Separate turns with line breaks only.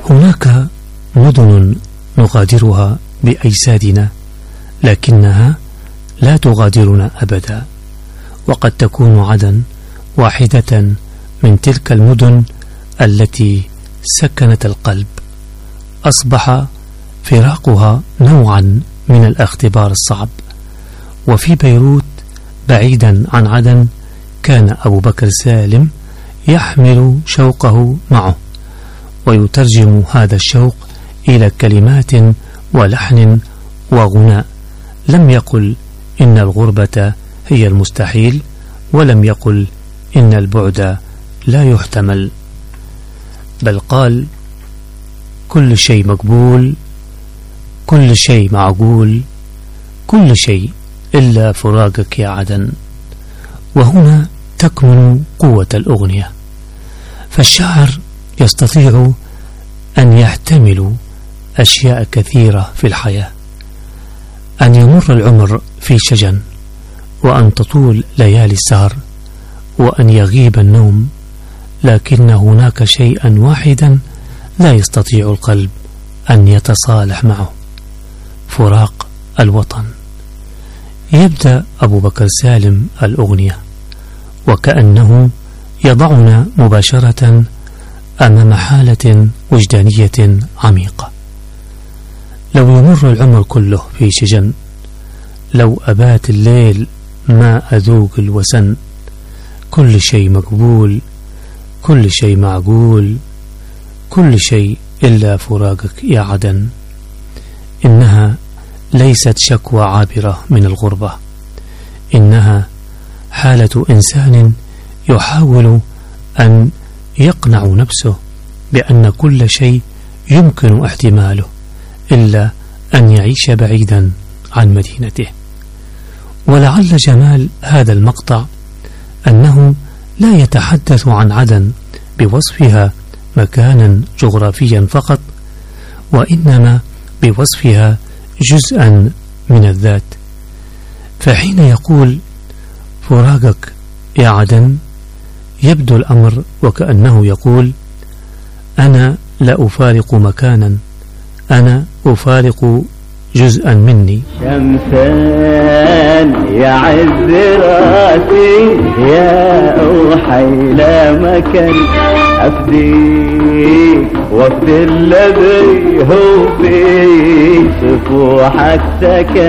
هناك مدن نغادرها بأجسادنا لكنها لا تغادرنا أبدا، وقد تكون عدن واحدة من تلك المدن التي سكنت القلب. أصبح فراقها نوعا من الاختبار الصعب. وفي بيروت بعيدا عن عدن كان أبو بكر سالم يحمل شوقه معه، ويترجم هذا الشوق إلى كلمات ولحن وغناء. لم يقل إن الغربة هي المستحيل، ولم يقل إن البعد لا يحتمل، بل قال كل شيء مقبول، كل شيء معقول، كل شيء إلا فراقك يا عدن. وهنا تكمن قوة الأغنية، فالشاعر يستطيع أن يحتمل أشياء كثيرة في الحياة، أن يمر العمر في شجن، وأن تطول ليالي السهر، وأن يغيب النوم، لكن هناك شيئا واحدا لا يستطيع القلب أن يتصالح معه: فراق الوطن. يبدأ أبو بكر سالم الأغنية وكأنه يضعنا مباشرة أمام حالة وجدانية عميقة. لو يمر العمر كله في شجن، لو أبات الليل ما أذوق الوسن، كل شيء مقبول، كل شيء معقول، كل شيء إلا فراقك يا عدن. إنها ليست شكوى عابرة من الغربة، إنها حالة إنسان يحاول أن يقنع نفسه بأن كل شيء يمكن احتماله إلا أن يعيش بعيدا عن مدينته. ولعل جمال هذا المقطع أنه لا يتحدث عن عدن بوصفها مكانا جغرافيا فقط، وإنما بوصفها جزءا من الذات. فحين يقول فراقك يا عدن، يبدو الأمر وكأنه يقول أنا لا أفارق مكانا، أنا أفارق جزءا مني.
شمسان يا عز راسي يا أوحي لا مكان، أفديك وفد الذي هو في سفوحك سكن.